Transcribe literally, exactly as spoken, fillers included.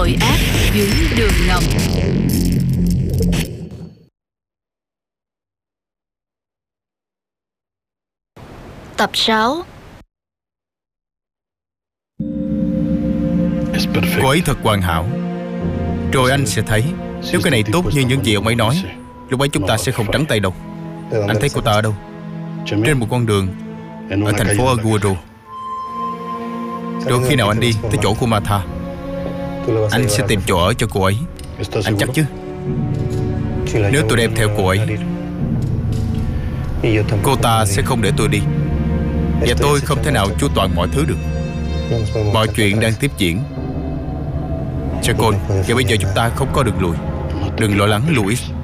tội ác dưới đường ngầm. Tập sáu. Cô ấy thật hoàn hảo. Rồi anh sẽ thấy, nếu cái này tốt như những gì ông ấy nói, lúc ấy chúng ta sẽ không trắng tay đâu. Anh thấy cô ta ở đâu? Trên một con đường ở thành phố Aguero. Rồi khi nào anh đi tới chỗ của Martha, anh sẽ tìm chỗ ở cho cô ấy. Anh chắc chứ? Nếu tôi đem theo cô ấy, cô ta sẽ không để tôi đi. Và tôi không thể nào chu toàn mọi thứ được. Mọi chuyện đang tiếp diễn. Chacon, và bây giờ chúng ta không có đường lùi. Đừng lo lắng, Louis.